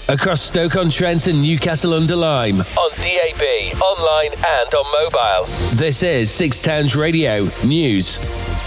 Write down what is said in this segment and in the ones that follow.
across Stoke-on-Trent and Newcastle-under-Lyme, on DAB, online and on mobile. This is Six Towns Radio News.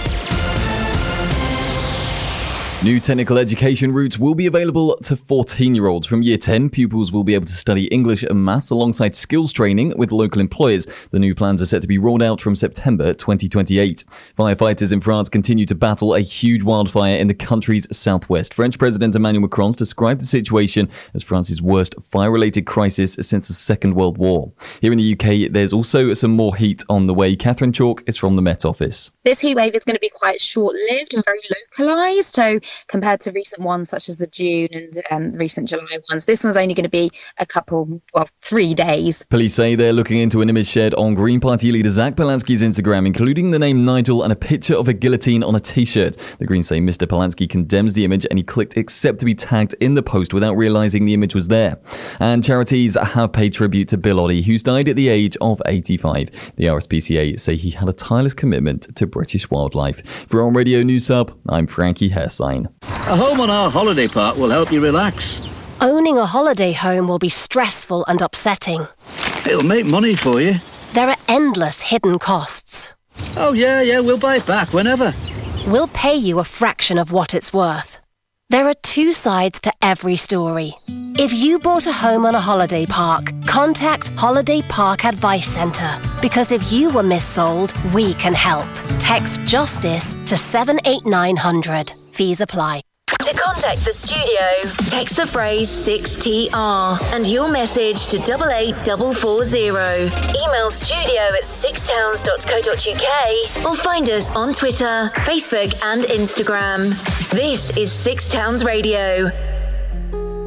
New technical education routes will be available to 14-year-olds. From Year 10, pupils will be able to study English and maths alongside skills training with local employers. The new plans are set to be rolled out from September 2028. Firefighters in France continue to battle a huge wildfire in the country's southwest. French President Emmanuel Macron described the situation as France's worst fire-related crisis since the Second World War. Here in the UK, there's also some more heat on the way. Catherine Chalk is from the Met Office. This heatwave is going to be quite short-lived and very localised. So compared to recent ones such as the June and recent July ones, this one's only going to be 3 days. Police say they're looking into an image shared on Green Party leader Zach Polansky's Instagram, including the name Nigel and a picture of a guillotine on a t-shirt. The Greens say Mr. Polansky condemns the image and he clicked accept to be tagged in the post without realising the image was there. And charities have paid tribute to Bill Oddie, who's died at the age of 85. The RSPCA say he had a tireless commitment to British wildlife. For On Radio News Hub, I'm Frankie Hersign. A home on our holiday park will help you relax. Owning a holiday home will be stressful and upsetting. It'll make money for you. There are endless hidden costs. Oh, yeah, we'll buy it back whenever. We'll pay you a fraction of what it's worth. There are two sides to every story. If you bought a home on a holiday park, contact Holiday Park Advice Centre. Because if you were missold, we can help. Text JUSTICE to 78900. Fees apply. To contact the studio, text the phrase 6TR and your message to 88440. Email studio@sixtowns.co.uk or find us on Twitter, Facebook and Instagram. This is Six Towns Radio.